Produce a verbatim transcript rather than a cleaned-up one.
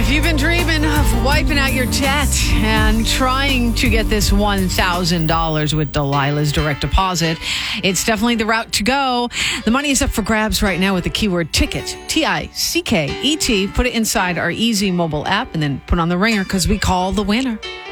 If you've been dreaming of wiping out your debt and trying to get this one thousand dollars with Delilah's direct deposit, it's definitely the route to go. The money is up for grabs right now with the keyword ticket, T I C K E T. Put it inside our easy mobile app and then put on the ringer because we call the winner.